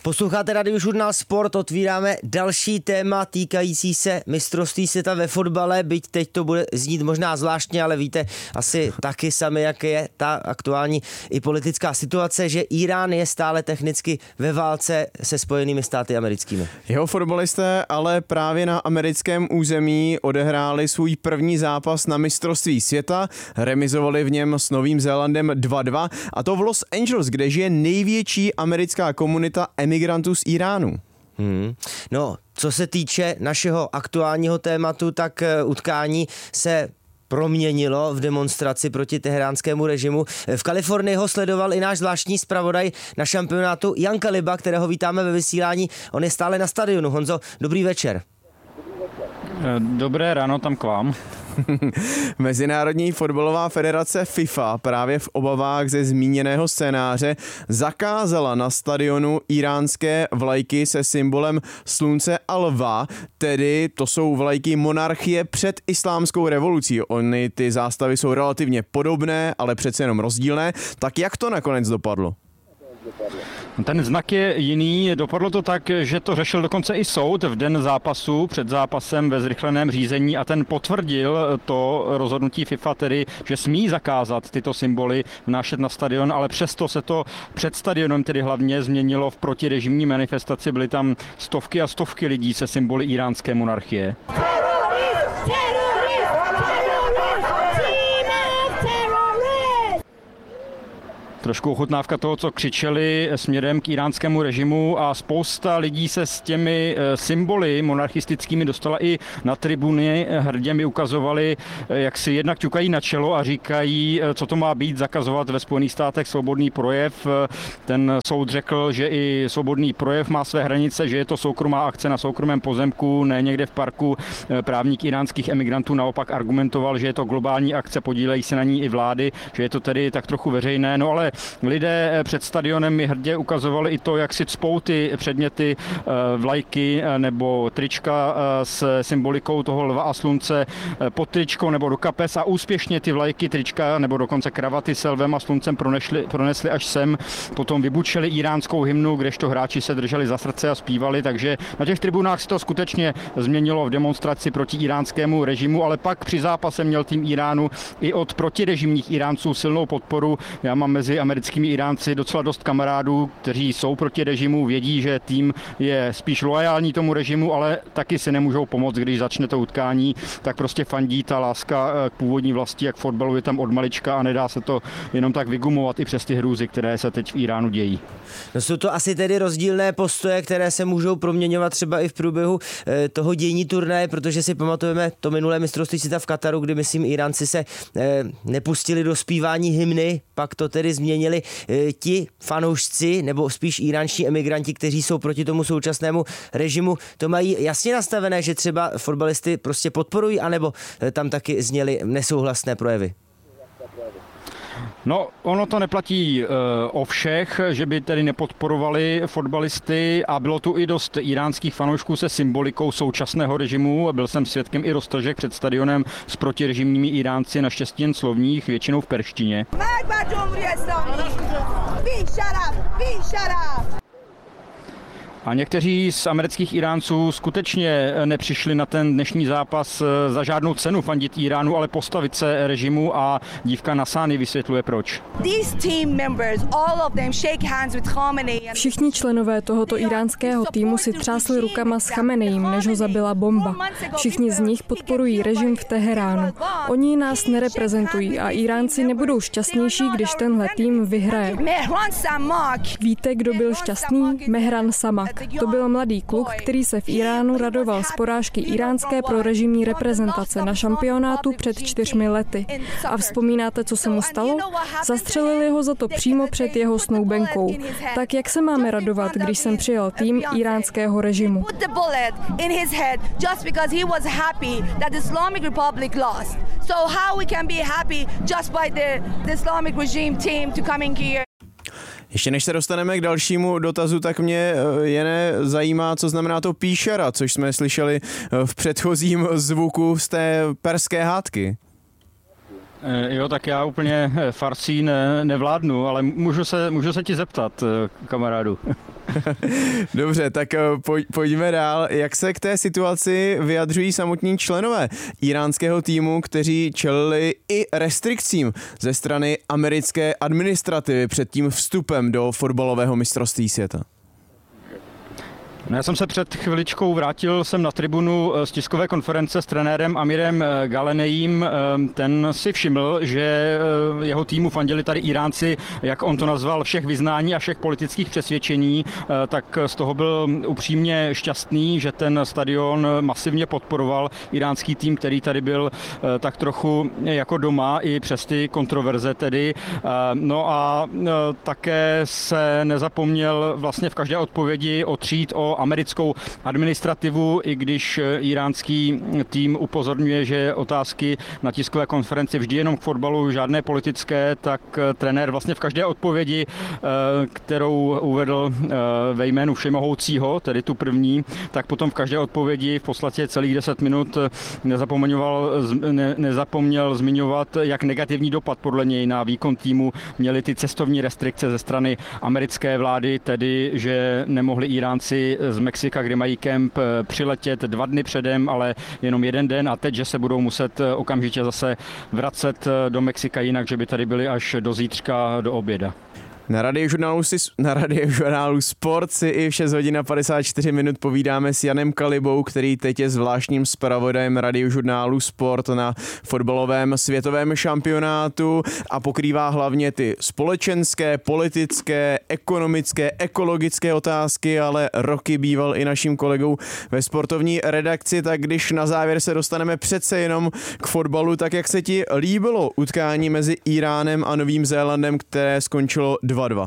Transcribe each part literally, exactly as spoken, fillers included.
Posloucháte Radiožurnál Sport, otvíráme další téma týkající se mistrovství světa ve fotbale, byť teď to bude znít možná zvláštně, ale víte asi taky sami, jak je ta aktuální i politická situace, že Irán je stále technicky ve válce se Spojenými státy americkými. Jeho fotbalisté ale právě na americkém území odehráli svůj první zápas na mistrovství světa, remizovali v něm s Novým Zélandem dva dva, a to v Los Angeles, kde žije největší americká komunita emigrantů z Iránu. Hmm. No, co se týče našeho aktuálního tématu, tak utkání se proměnilo v demonstraci proti teheránskému režimu. V Kalifornii ho sledoval i náš zvláštní zpravodaj na šampionátu Jan Kaliba, kterého vítáme ve vysílání. On je stále na stadionu. Honzo, dobrý večer. Dobré ráno tam k vám. Mezinárodní fotbalová federace FIFA právě v obavách ze zmíněného scénáře zakázala na stadionu iránské vlajky se symbolem slunce a lva, tedy to jsou vlajky monarchie před islámskou revolucí. Ony ty zástavy jsou relativně podobné, ale přece jenom rozdílné. Tak jak to nakonec dopadlo? Ten znak je jiný. Dopadlo to tak, že to řešil dokonce i soud v den zápasu, před zápasem ve zrychleném řízení, a ten potvrdil to rozhodnutí FIFA, tedy, že smí zakázat tyto symboly vnášet na stadion, ale přesto se to před stadionem tedy hlavně změnilo v protirežimní manifestaci. Byly tam stovky a stovky lidí se symboly iránské monarchie. Trošku ochutnávka toho, co křičeli směrem k iránskému režimu, a spousta lidí se s těmi symboly monarchistickými dostala i na tribuny. Hrdě mi ukazovali, jak si jednak ťukají na čelo a říkají, co to má být, zakazovat ve Spojených státech svobodný projev. Ten soud řekl, že i svobodný projev má své hranice, že je to soukromá akce na soukromém pozemku, ne někde v parku. Právník iránských emigrantů naopak argumentoval, že je to globální akce, podílejí se na ní i vlády, že je to tedy tak trochu veřejné. No ale lidé před stadionem mi hrdě ukazovali i to, jak si cpou ty předměty, vlajky nebo trička s symbolikou toho lva a slunce pod tričkou nebo do kapes, a úspěšně ty vlajky, trička nebo dokonce kravaty s lvem a sluncem pronesli, pronesli až sem. Potom vybučili iránskou hymnu, kdežto hráči se drželi za srdce a zpívali, takže na těch tribunách se to skutečně změnilo v demonstraci proti iránskému režimu, ale pak při zápase měl tým Iránu i od protirežimních Iránců silnou podporu. Já mám mezi americkými Iránci docela dost kamarádů, kteří jsou proti režimu, vědí, že tým je spíš loajální tomu režimu, ale taky si nemůžou pomoct, když začne to utkání, tak prostě fandí. Ta láska k původní vlasti, jak fotbalu, je tam od malička a nedá se to jenom tak vygumovat i přes ty hrůzy, které se teď v Iránu dějí. No, jsou to asi tedy rozdílné postoje, které se můžou proměňovat třeba i v průběhu e, toho dění turnaje, protože si pamatujeme to minulé mistrovství světa v Kataru, kdy myslím Iránci se e, nepustili do zpívání hymny, pak to tedy změnili e, ti fanoušci, nebo spíš iránští emigranti, kteří jsou proti tomu současnému režimu. To mají jasně nastavené, že třeba fotbalisty prostě podporují, anebo e, tam taky zněly nesouhlasné projevy? No, ono to neplatí e, o všech, že by tedy nepodporovali fotbalisty, a bylo tu i dost iránských fanoušků se symbolikou současného režimu. Byl jsem svědkem i roztržek před stadionem s protirežimními Iránci, naštěstí jen slovních, většinou v perštině. A někteří z amerických Iránců skutečně nepřišli na ten dnešní zápas za žádnou cenu fandit Iránu, ale postavit se režimu, a dívka Nasány vysvětluje proč. Všichni členové tohoto iránského týmu si třásli rukama s Chameneím, než ho zabila bomba. Všichni z nich podporují režim v Teheránu. Oni nás nereprezentují a Iránci nebudou šťastnější, když tenhle tým vyhraje. Víte, kdo byl šťastný? Mehran Samak. To byl mladý kluk, který se v Iránu radoval z porážky iránské prorežimní reprezentace na šampionátu před čtyřmi lety. A vzpomínáte, co se mu stalo? Zastřelili ho za to přímo před jeho snoubenkou. Tak jak se máme radovat, když jsem přijel tým iránského režimu? Ještě než se dostaneme k dalšímu dotazu, tak mě jen zajímá, co znamená to píšara, což jsme slyšeli v předchozím zvuku z té perské hádky. Jo, tak já úplně Farsí ne, nevládnu, ale můžu se, můžu se ti zeptat, kamarádu. Dobře, tak poj, pojďme dál. Jak se k té situaci vyjadřují samotní členové iránského týmu, kteří čelili i restrikcím ze strany americké administrativy před tím vstupem do fotbalového mistrovství světa? No, já jsem se před chviličkou vrátil jsem na tribunu z tiskové konference s trenérem Amirem Galenejím. Ten si všiml, že jeho týmu fandili tady Iránci, jak on to nazval, všech vyznání a všech politických přesvědčení, tak z toho byl upřímně šťastný, že ten stadion masivně podporoval iránský tým, který tady byl tak trochu jako doma i přes ty kontroverze tedy. No a také se nezapomněl vlastně v každé odpovědi otřít o americkou administrativu, i když iránský tým upozorňuje, že otázky na tiskové konferenci vždy jenom k fotbalu, žádné politické, tak trenér vlastně v každé odpovědi, kterou uvedl ve jménu Všemohoucího, tedy tu první, tak potom v každé odpovědi v podstatě celých deset minut nezapomněl, ne, nezapomněl zmiňovat, jak negativní dopad podle něj na výkon týmu měly ty cestovní restrikce ze strany americké vlády, tedy že nemohli Iránci z Mexika, kde mají kemp, přiletět dva dny předem, ale jenom jeden den a teď, že se budou muset okamžitě zase vracet do Mexika jinak, že by tady byli až do zítřka do oběda. Na radiožurnálu, na radiožurnálu Sport si i v šest hodin a padesát čtyři minut povídáme s Janem Kalibou, který teď je zvláštním zpravodajem radiožurnálu Sport na fotbalovém světovém šampionátu a pokrývá hlavně ty společenské, politické, ekonomické, ekologické otázky, ale roky býval i naším kolegou ve sportovní redakci, tak když na závěr se dostaneme přece jenom k fotbalu, tak jak se ti líbilo utkání mezi Iránem a Novým Zélandem, které skončilo dva dva.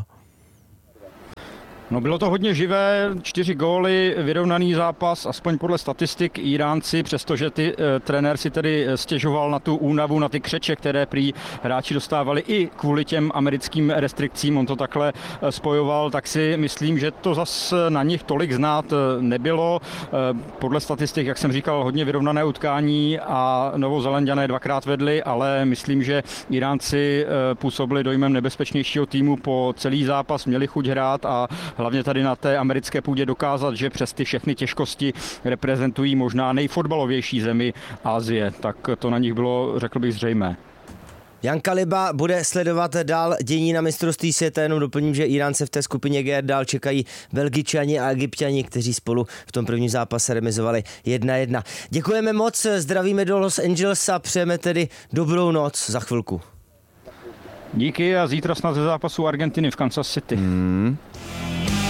No, bylo to hodně živé, čtyři góly, vyrovnaný zápas, aspoň podle statistik. Iránci, přestože ty e, trenér si tedy stěžoval na tu únavu, na ty křeče, které prý hráči dostávali i kvůli těm americkým restrikcím, on to takhle e, spojoval, tak si myslím, že to zas na nich tolik znát nebylo. E, podle statistik, jak jsem říkal, hodně vyrovnané utkání a Novozélanďané dvakrát vedli, ale myslím, že Iránci e, působili dojmem nebezpečnějšího týmu po celý zápas, měli chuť hrát a hlavně tady na té americké půdě dokázat, že přes ty všechny těžkosti reprezentují možná nejfotbalovější zemi Asie. Tak to na nich bylo, řekl bych, zřejmé. Jan Kaliba bude sledovat dál dění na mistrovství světa, jenom doplním, že Iránce v té skupině G dál čekají Belgičani a Egypťani, kteří spolu v tom prvním zápase remizovali jedna jedna. Děkujeme moc, zdravíme do Los Angeles a přejeme tedy dobrou noc za chvilku. Díky a zítra snad ze zápasu Argentiny v Kansas City. Hmm.